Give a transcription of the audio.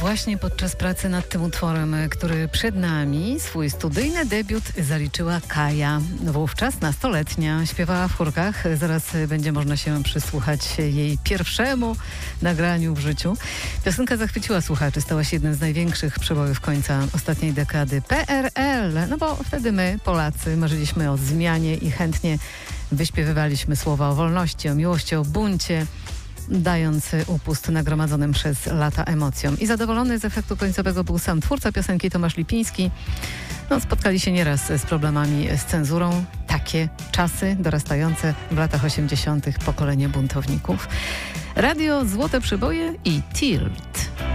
właśnie podczas pracy nad tym utworem, który przed nami, swój studyjny debiut zaliczyła Kaja. Wówczas nastoletnia, śpiewała w chórkach. Zaraz będzie można się przysłuchać jej pierwszemu nagraniu w życiu. Piosenka zachwyciła słuchaczy, stała się jednym z największych przebojów końca ostatniej dekady PRL. No bo wtedy my, Polacy, marzyliśmy o zmianie i chętnie wyśpiewywaliśmy słowa o wolności, o miłości, o buncie, dając upust nagromadzonym przez lata emocjom. I zadowolony z efektu końcowego był sam twórca piosenki Tomasz Lipiński. Spotkali się nieraz z problemami z cenzurą. Takie czasy dorastające w latach 80. pokolenie buntowników. Radio Złote Przyboje i Tilt.